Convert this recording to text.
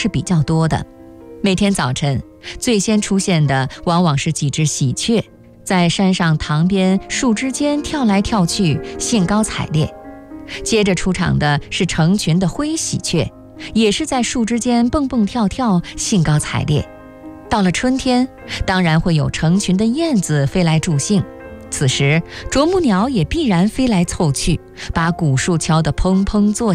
是比较多的。每天早晨，最先出现的往往是几只喜鹊，在山上塘边树枝间跳来跳去，兴高采烈。接着出场的是成群的灰喜鹊，也是在树枝间蹦蹦跳跳，兴高采烈。到了春天，当然会有成群的燕子飞来助兴，此时啄木鸟也必然飞来凑去，把古树敲得砰砰作响。